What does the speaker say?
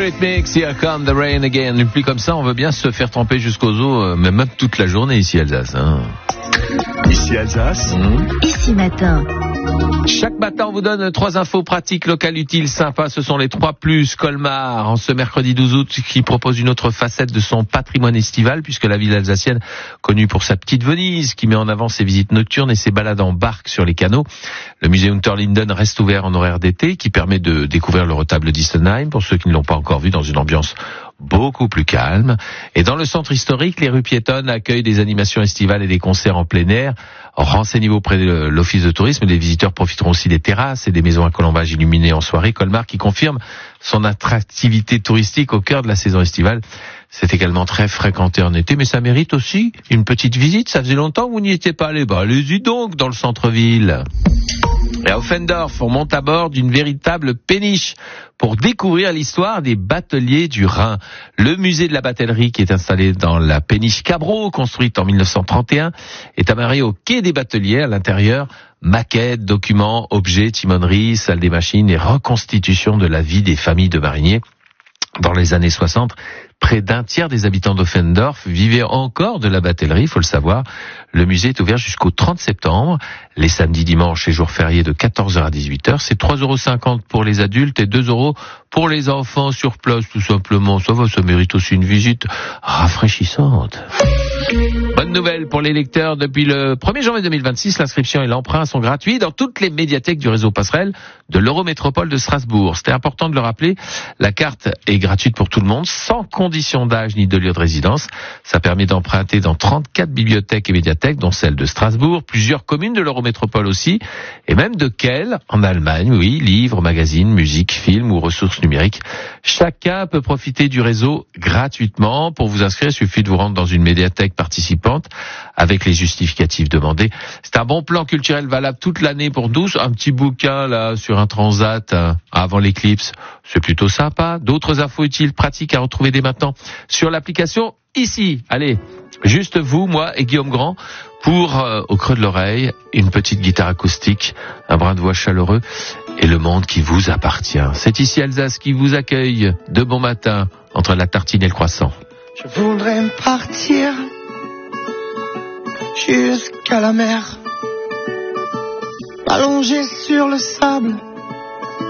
Eurythmics, Here Come the Rain Again. Et puis comme ça, on veut bien se faire tremper jusqu'aux os, même toute la journée ici Alsace. Hein. Ici Alsace. Ici matin. Chaque matin, on vous donne 3 infos pratiques, locales, utiles, sympas. Ce sont les 3+. Colmar, en ce mercredi 12 août, qui propose une autre facette de son patrimoine estival, puisque la ville alsacienne, connue pour sa petite Venise, qui met en avant ses visites nocturnes et ses balades en barque sur les canaux. Le musée Unterlinden reste ouvert en horaire d'été, qui permet de découvrir le retable d'Istenheim, pour ceux qui ne l'ont pas encore vu, dans une ambiance beaucoup plus calme. Et dans le centre historique, les rues piétonnes accueillent des animations estivales et des concerts en plein air. Renseignez-vous auprès de l'office de tourisme. Les visiteurs profiteront aussi des terrasses et des maisons à colombage illuminées en soirée. Colmar qui confirme son attractivité touristique au cœur de la saison estivale. C'est également très fréquenté en été, mais ça mérite aussi une petite visite. Ça faisait longtemps que vous n'y étiez pas allé. Allez-y donc dans le centre-ville. Et à Offendorf, on monte à bord d'une véritable péniche pour découvrir l'histoire des bateliers du Rhin. Le musée de la batellerie, qui est installé dans la péniche Cabreau, construite en 1931, est amarré au quai des bateliers. À l'intérieur, maquettes, documents, objets, timoneries, salles des machines et reconstitution de la vie des familles de mariniers. Dans les années 60, près d'un tiers des habitants d'Offendorf vivaient encore de la batellerie, il faut le savoir. Le musée est ouvert jusqu'au 30 septembre, les samedis, dimanches et jours fériés de 14h à 18h. C'est 3,50 € pour les adultes et 2 € pour les enfants sur place, tout simplement. Ça va, ça mérite aussi une visite rafraîchissante. Bonne nouvelle pour les lecteurs, depuis le 1er janvier 2026, l'inscription et l'emprunt sont gratuits dans toutes les médiathèques du réseau Passerelle de l'Eurométropole de Strasbourg. C'était important de le rappeler, la carte est gratuite pour tout le monde, sans condition d'âge ni de lieu de résidence. Ça permet d'emprunter dans 34 bibliothèques et médiathèques, dont celle de Strasbourg, plusieurs communes de l'Eurométropole aussi, et même de Kiel, en Allemagne, oui, livres, magazines, musique, films ou ressources numériques. Chacun peut profiter du réseau gratuitement. Pour vous inscrire, il suffit de vous rendre dans une médiathèque participante avec les justificatifs demandés. C'est un bon plan culturel valable toute l'année pour tous. Un petit bouquin là sur un transat avant l'éclipse, c'est plutôt sympa. D'autres infos utiles, pratiques à retrouver dès maintenant sur l'application ici. Allez, juste vous, moi et Guillaume Grand pour, au creux de l'oreille, une petite guitare acoustique, un brin de voix chaleureux et le monde qui vous appartient. C'est ici Alsace qui vous accueille de bon matin entre la tartine et le croissant. Je voudrais partir jusqu'à la mer, m'allonger sur le sable